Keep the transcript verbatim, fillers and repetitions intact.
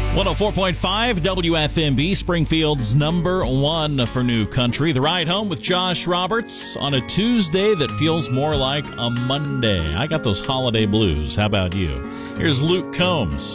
one oh four point five W F M B, Springfield's number one for new country. The Ride Home with Josh Roberts on a Tuesday that feels more like a Monday. I got those holiday blues. How about you? Here's Luke Combs.